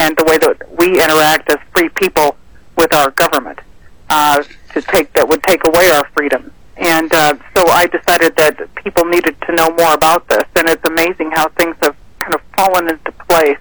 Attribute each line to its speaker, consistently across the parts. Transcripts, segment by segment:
Speaker 1: and the way that we interact as free people with our government that would take away our freedom. And so I decided that people needed to know more about this, and it's amazing how things have kind of fallen into place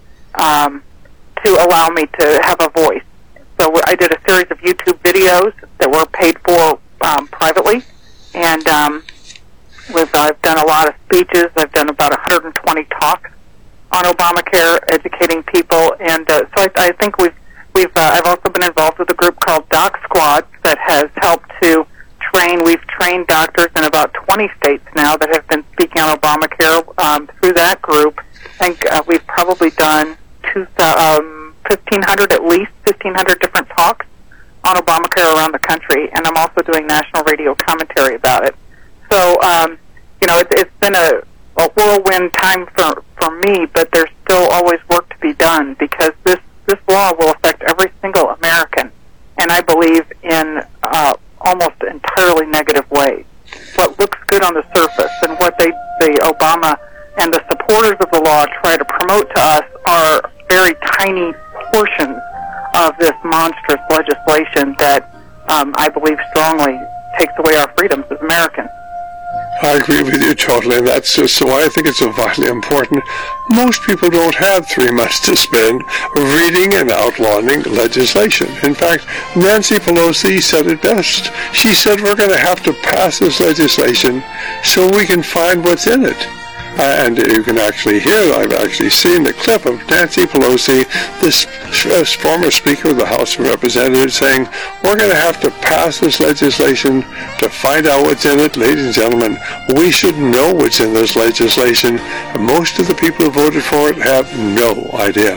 Speaker 1: to allow me to have a voice. So I did a series of YouTube videos that were paid for privately, and I've done a lot of speeches. I've done about 120 talks on Obamacare, educating people, and so I think I've also been involved with a group called Doc Squad that has helped to train. We've trained doctors in about 20 states now that have been speaking on Obamacare. Through that group, I think we've probably done 1,500, at least 1,500 different talks on Obamacare around the country, and I'm also doing national radio commentary about it. So, it's been a whirlwind time for me, but there's still always work to be done, because this law will affect every single American, and I believe in almost entirely negative ways. What looks good on the surface and what the Obama and the supporters of the law try to promote to us are very tiny portions of this monstrous legislation that I believe strongly takes away our freedoms as Americans.
Speaker 2: I agree with you totally, and that's just why I think it's so vitally important. Most people don't have 3 months to spend reading and outlawing legislation. In fact, Nancy Pelosi said it best. She said we're going to have to pass this legislation so we can find what's in it. And you can actually hear, I've actually seen the clip of Nancy Pelosi, this former Speaker of the House of Representatives, saying, we're going to have to pass this legislation to find out what's in it. Ladies and gentlemen, we should know what's in this legislation. And most of the people who voted for it have no idea.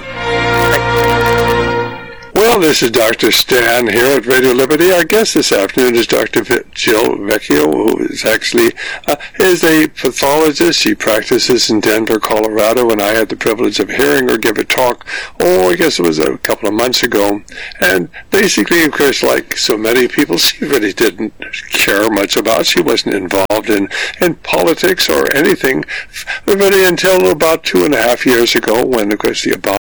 Speaker 2: Well, this is Dr. Stan here at Radio Liberty. Our guest this afternoon is Dr. Jill Vecchio, who is actually is a pathologist. She practices in Denver, Colorado, and I had the privilege of hearing her give a talk, I guess it was a couple of months ago. And basically, of course, like so many people, she really didn't care much about. She wasn't involved in politics or anything really until about 2.5 years ago when, of course, the Obama